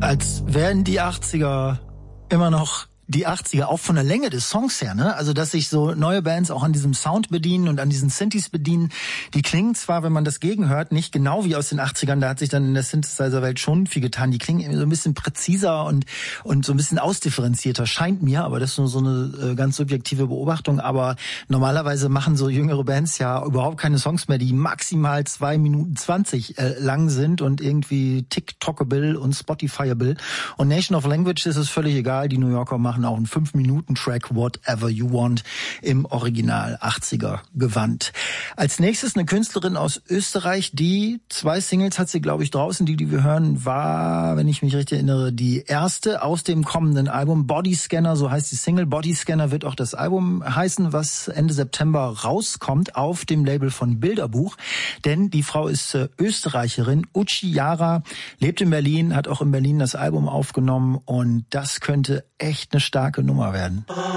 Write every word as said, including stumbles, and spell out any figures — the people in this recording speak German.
Als wären die achtziger immer noch die achtziger, auch von der Länge des Songs her, ne? Also, dass sich so neue Bands auch an diesem Sound bedienen und an diesen Synthes bedienen. Die klingen zwar, wenn man das gegenhört, nicht genau wie aus den achtzigern, da hat sich dann in der Synthesizer-Welt schon viel getan. Die klingen so ein bisschen präziser und und so ein bisschen ausdifferenzierter, scheint mir, aber das ist nur so eine äh, ganz subjektive Beobachtung. Aber normalerweise machen so jüngere Bands ja überhaupt keine Songs mehr, die maximal zwei Minuten zwanzig äh, lang sind und irgendwie TikTokable und Spotifyable. Und Nation of Language ist es völlig egal, die New Yorker machen auch einen fünf Minuten Track Whatever You Want im Original achtziger Gewand. Als nächstes eine Künstlerin aus Österreich, die zwei Singles hat sie, glaube ich, draußen. Die, die wir hören, war, wenn ich mich richtig erinnere, die erste aus dem kommenden Album Bodyscanner, so heißt die Single. Bodyscanner wird auch das Album heißen, was Ende September rauskommt auf dem Label von Bilderbuch. Denn die Frau ist äh, Österreicherin, Uchi Jara, lebt in Berlin, hat auch in Berlin das Album aufgenommen und das könnte echt eine starke Nummer werden.